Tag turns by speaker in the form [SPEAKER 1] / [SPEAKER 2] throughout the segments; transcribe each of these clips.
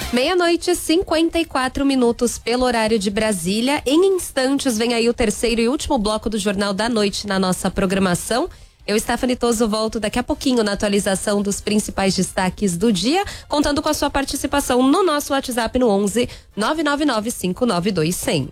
[SPEAKER 1] 12:54 pelo horário de Brasília. Em instantes vem aí o terceiro e último bloco do Jornal da Noite na nossa programação. Eu, Stephanie Toso, volto daqui a pouquinho na atualização dos principais destaques do dia, contando com a sua participação no nosso WhatsApp no 11 999 592 100.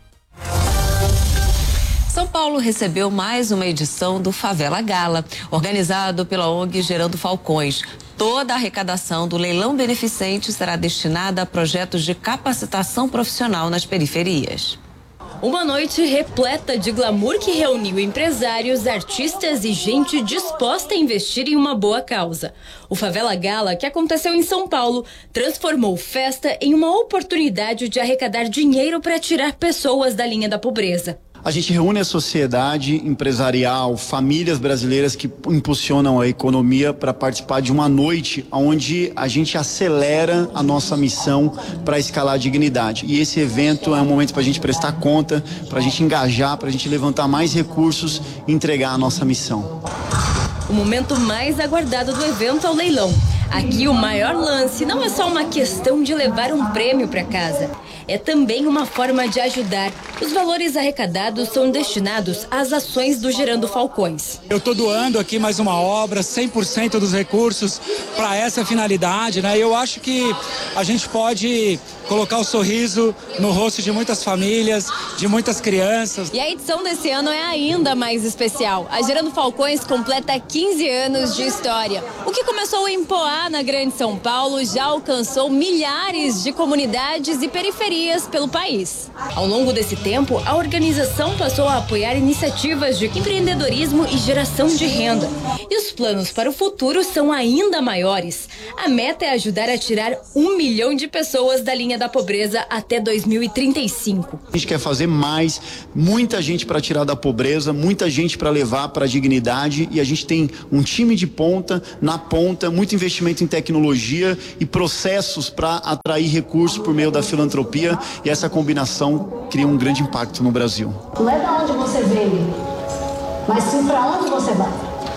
[SPEAKER 2] São Paulo recebeu mais uma edição do Favela Gala, organizado pela ONG Gerando Falcões. Toda a arrecadação do leilão beneficente será destinada a projetos de capacitação profissional nas periferias.
[SPEAKER 3] Uma noite repleta de glamour que reuniu empresários, artistas e gente disposta a investir em uma boa causa. O Favela Gala, que aconteceu em São Paulo, transformou festa em uma oportunidade de arrecadar dinheiro para tirar pessoas da linha da pobreza.
[SPEAKER 4] A gente reúne a sociedade empresarial, famílias brasileiras que impulsionam a economia para participar de uma noite onde a gente acelera a nossa missão para escalar a dignidade. E esse evento é um momento para a gente prestar conta, para a gente engajar, para a gente levantar mais recursos e entregar a nossa missão.
[SPEAKER 3] O momento mais aguardado do evento é o leilão. Aqui o maior lance não é só uma questão de levar um prêmio para casa. É também uma forma de ajudar. Os valores arrecadados são destinados às ações do Gerando Falcões.
[SPEAKER 5] Eu estou doando aqui mais uma obra, 100% dos recursos para essa finalidade, né? Eu acho que a gente pode colocar o sorriso no rosto de muitas famílias, de muitas crianças.
[SPEAKER 3] E a edição desse ano é ainda mais especial. A Gerando Falcões completa 15 anos de história. O que começou em Poá, na Grande São Paulo, já alcançou milhares de comunidades e periferias pelo país. Ao longo desse tempo, a organização passou a apoiar iniciativas de empreendedorismo e geração de renda. E os planos para o futuro são ainda maiores. A meta é ajudar a tirar 1 milhão de pessoas da linha da pobreza até 2035.
[SPEAKER 4] A gente quer fazer mais, muita gente para tirar da pobreza, muita gente para levar para a dignidade, e a gente tem um time de ponta, na ponta, muito investimento em tecnologia e processos para atrair recursos por meio da filantropia, e essa combinação cria um grande impacto no Brasil.
[SPEAKER 6] Não é da onde você veio, mas sim para onde você vai.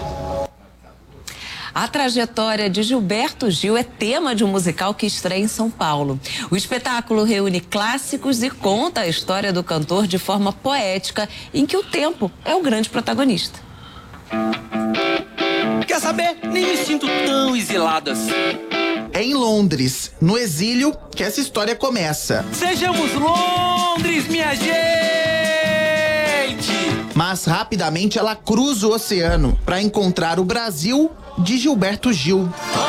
[SPEAKER 2] A trajetória de Gilberto Gil é tema de um musical que estreia em São Paulo. O espetáculo reúne clássicos e conta a história do cantor de forma poética, em que o tempo é o grande protagonista.
[SPEAKER 7] Quer saber? Nem me sinto tão exiladas.
[SPEAKER 8] É em Londres, no exílio, que essa história começa.
[SPEAKER 7] Sejamos Londres, minha gente!
[SPEAKER 8] Mas rapidamente ela cruza o oceano para encontrar o Brasil de Gilberto Gil.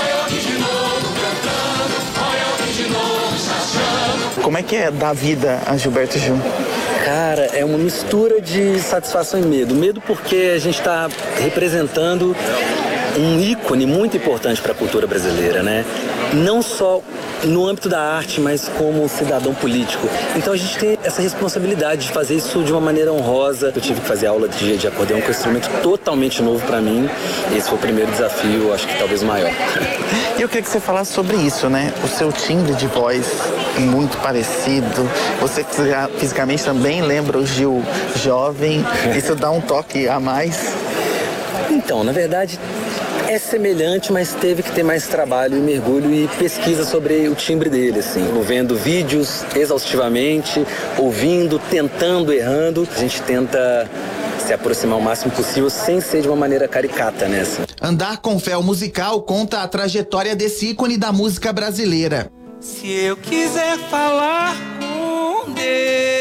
[SPEAKER 8] Como é que é dar vida a Gilberto Gil?
[SPEAKER 9] Cara, é uma mistura de satisfação e medo. Medo porque a gente está representando um ícone muito importante para a cultura brasileira, né? Não só no âmbito da arte, mas como cidadão político. Então a gente tem essa responsabilidade de fazer isso de uma maneira honrosa. Eu tive que fazer aula de acordeão, que é um instrumento totalmente novo para mim. Esse foi o primeiro desafio, acho que talvez o maior.
[SPEAKER 8] E eu queria que você falasse sobre isso, né? O seu timbre de voz muito parecido. Você fisicamente também lembra o Gil jovem. Isso dá um toque a mais?
[SPEAKER 9] Então, na verdade, é semelhante, mas teve que ter mais trabalho e mergulho e pesquisa sobre o timbre dele, assim. Vendo vídeos exaustivamente, ouvindo, tentando, errando. A gente tenta se aproximar o máximo possível sem ser de uma maneira caricata, né? Assim.
[SPEAKER 8] Andar com Fé, o musical, conta a trajetória desse ícone da música brasileira.
[SPEAKER 7] Se eu quiser falar com Deus,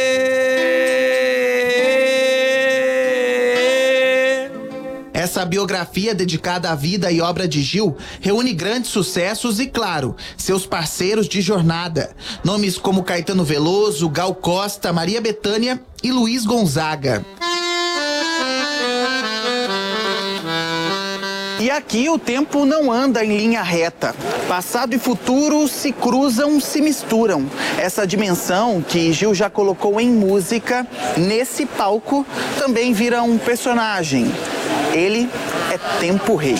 [SPEAKER 8] essa biografia dedicada à vida e obra de Gil reúne grandes sucessos e, claro, seus parceiros de jornada. Nomes como Caetano Veloso, Gal Costa, Maria Bethânia e Luiz Gonzaga. E aqui o tempo não anda em linha reta. Passado e futuro se cruzam, se misturam. Essa dimensão que Gil já colocou em música, nesse palco, também vira um personagem. Ele é Tempo Rei.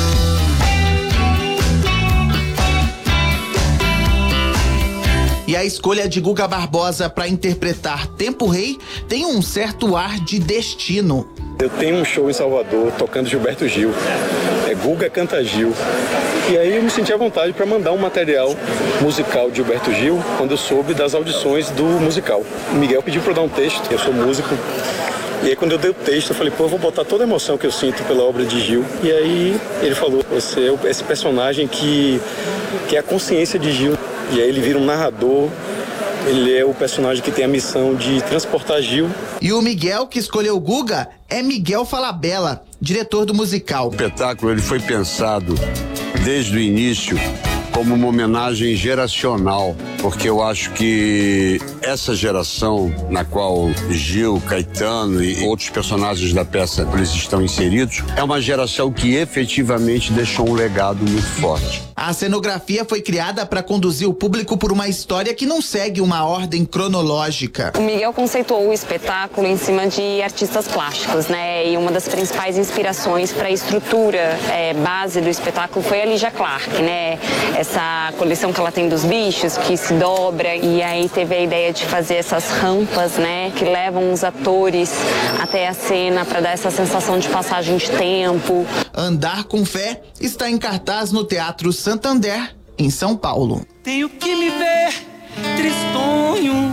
[SPEAKER 8] E a escolha de Guga Barbosa para interpretar Tempo Rei tem um certo ar de destino.
[SPEAKER 10] Eu tenho um show em Salvador tocando Gilberto Gil. Guga Canta Gil. E aí eu me senti à vontade para mandar um material musical de Gilberto Gil quando eu soube das audições do musical. O Miguel pediu para eu dar um texto, eu sou músico. E aí quando eu dei o texto, eu falei, eu vou botar toda a emoção que eu sinto pela obra de Gil. E aí ele falou, você é esse personagem que é a consciência de Gil. E aí ele vira um narrador. Ele é o personagem que tem a missão de transportar Gil.
[SPEAKER 8] E o Miguel que escolheu o Guga é Miguel Falabella, diretor do musical.
[SPEAKER 11] O espetáculo ele foi pensado desde o início como uma homenagem geracional, porque eu acho que essa geração na qual Gil, Caetano e outros personagens da peça eles estão inseridos, é uma geração que efetivamente deixou um legado muito forte.
[SPEAKER 8] A cenografia foi criada para conduzir o público por uma história que não segue uma ordem cronológica.
[SPEAKER 12] O Miguel conceituou o espetáculo em cima de artistas plásticos, né? E uma das principais inspirações para a estrutura base do espetáculo foi a Lígia Clark, né? Essa coleção que ela tem dos bichos, que se dobra, e aí teve a ideia de fazer essas rampas, né? Que levam os atores até a cena para dar essa sensação de passagem de tempo.
[SPEAKER 8] Andar com Fé está em cartaz no Teatro Santander, em São Paulo.
[SPEAKER 7] Tenho que me ver tristonho.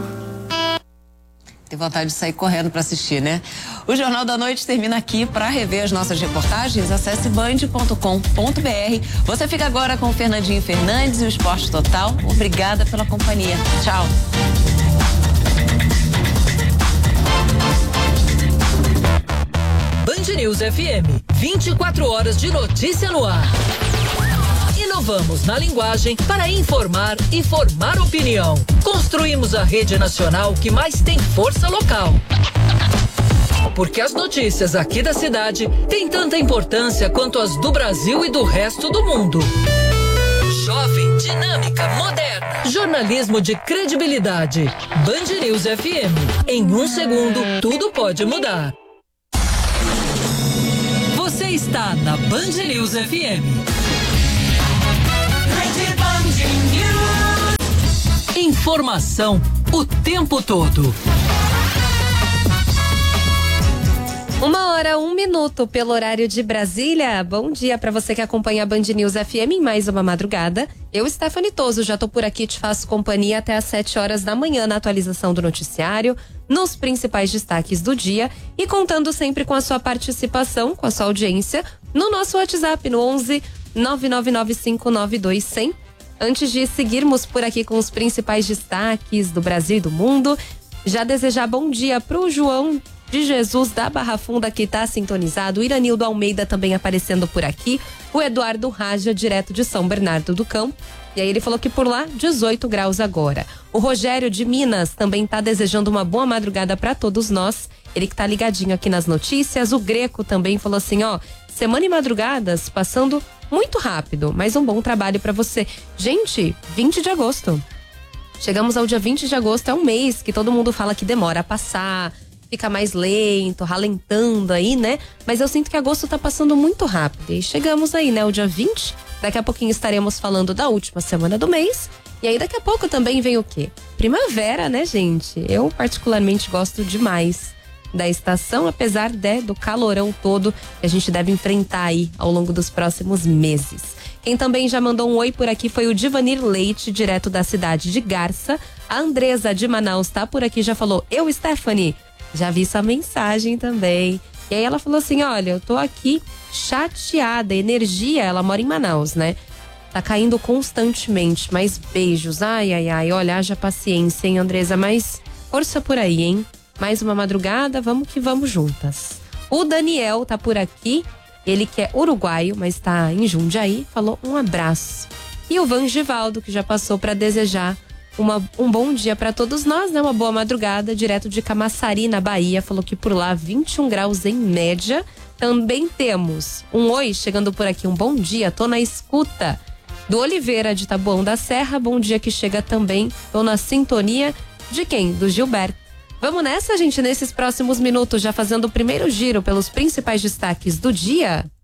[SPEAKER 2] Tem vontade de sair correndo para assistir, né? O Jornal da Noite termina aqui. Para rever as nossas reportagens, acesse band.com.br. Você fica agora com o Fernandinho Fernandes e o Esporte Total. Obrigada pela companhia. Tchau.
[SPEAKER 13] Band News FM, 24 horas de notícia no ar. Inovamos na linguagem para informar e formar opinião. Construímos a rede nacional que mais tem força local. Porque as notícias aqui da cidade têm tanta importância quanto as do Brasil e do resto do mundo. Jovem, dinâmica, moderna. Jornalismo de credibilidade. Band News FM. Em 1 segundo, tudo pode mudar. Você está na Band News FM. Informação o tempo todo.
[SPEAKER 1] 1h01 pelo horário de Brasília. Bom dia para você que acompanha a Band News FM em mais uma madrugada. Eu, Stephanie Toso, já tô por aqui, te faço companhia até às 7 horas da manhã na atualização do noticiário, nos principais destaques do dia e contando sempre com a sua participação, com a sua audiência, no nosso WhatsApp no 11 999592100. Antes de seguirmos por aqui com os principais destaques do Brasil e do mundo, já desejar bom dia pro João de Jesus da Barra Funda, que tá sintonizado, o Iranildo Almeida também aparecendo por aqui, o Eduardo Raja, direto de São Bernardo do Campo, e aí ele falou que por lá 18 graus agora. O Rogério de Minas também tá desejando uma boa madrugada para todos nós, ele que tá ligadinho aqui nas notícias. O Greco também falou assim, semana e madrugadas passando muito rápido, mas um bom trabalho para você. Gente, 20 de agosto. Chegamos ao dia 20 de agosto, é um mês que todo mundo fala que demora a passar, fica mais lento, ralentando aí, né? Mas eu sinto que agosto tá passando muito rápido. E chegamos aí, né? O dia 20. Daqui a pouquinho estaremos falando da última semana do mês. E aí daqui a pouco também vem o quê? Primavera, né, gente? Eu particularmente gosto demais da estação, apesar do calorão todo que a gente deve enfrentar aí ao longo dos próximos meses. Quem também já mandou um oi por aqui foi o Divanir Leite, direto da cidade de Garça. A Andresa de Manaus tá por aqui, já falou, eu, Stephanie, já vi sua mensagem também. E aí ela falou assim, olha, eu tô aqui chateada, energia, ela mora em Manaus, né? Tá caindo constantemente, mas beijos, ai, olha, haja paciência, hein, Andresa, mas força por aí, hein? Mais uma madrugada, vamos que vamos juntas. O Daniel tá por aqui, ele que é uruguaio, mas tá em Jundiaí, falou um abraço. E o Vangivaldo, que já passou para desejar um bom dia para todos nós, né? Uma boa madrugada, direto de Camaçari, na Bahia, falou que por lá 21 graus em média. Também temos um oi chegando por aqui, um bom dia, tô na escuta. Do Oliveira de Taboão da Serra, bom dia que chega também, tô na sintonia de quem? Do Gilberto. Vamos nessa, gente, nesses próximos minutos, já fazendo o primeiro giro pelos principais destaques do dia.